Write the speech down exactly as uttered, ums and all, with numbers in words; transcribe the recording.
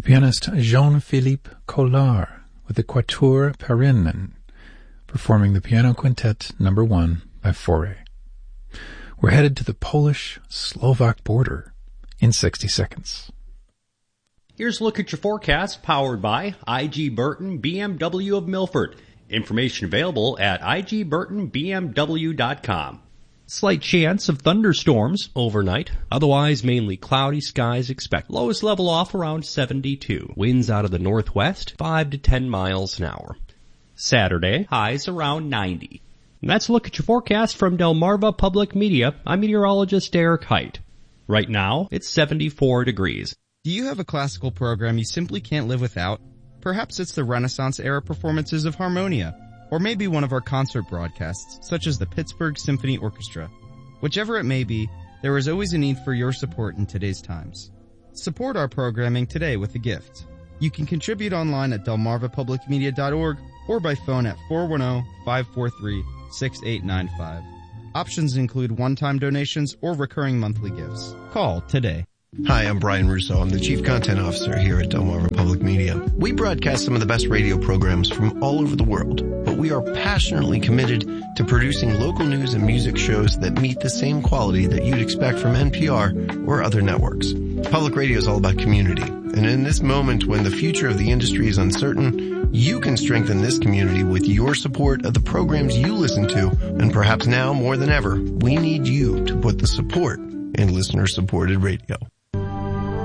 the pianist Jean-Philippe Collard with the Quatuor Perinen, performing the Piano Quintet number one by Fauré. We're headed to the Polish-Slovak border in sixty seconds. Here's a look at your forecast, powered by I G Burton B M W of Milford. Information available at I G Burton B M W dot com. Slight chance of thunderstorms overnight. Otherwise, mainly cloudy skies expect. Lowest level off around seventy-two. Winds out of the northwest, five to ten miles an hour. Saturday, highs around ninety. And that's a look at your forecast from Delmarva Public Media. I'm meteorologist Derek Height. Right now, it's seventy-four degrees. Do you have a classical program you simply can't live without? Perhaps it's the Renaissance-era performances of Harmonia, or maybe one of our concert broadcasts, such as the Pittsburgh Symphony Orchestra. Whichever it may be, there is always a need for your support in today's times. Support our programming today with a gift. You can contribute online at delmarva public media dot org or by phone at four one zero, five four three, six eight nine five. Options include one-time donations or recurring monthly gifts. Call today. Hi, I'm Brian Russo. I'm the Chief Content Officer here at Delmarva Public Media. We broadcast some of the best radio programs from all over the world, but we are passionately committed to producing local news and music shows that meet the same quality that you'd expect from N P R or other networks. Public radio is all about community, and in this moment when the future of the industry is uncertain, you can strengthen this community with your support of the programs you listen to, and perhaps now more than ever, we need you to put the support in listener-supported radio.